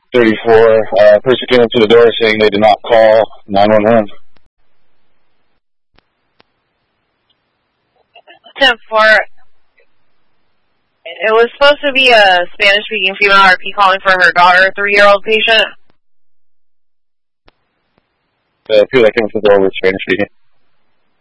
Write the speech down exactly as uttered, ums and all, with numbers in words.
thirty-four, uh, person came up to the door saying they did not call nine one one. ten four, it was supposed to be a Spanish-speaking female R P calling for her daughter, a three-year-old patient. The people that came to the door were Spanish speaking.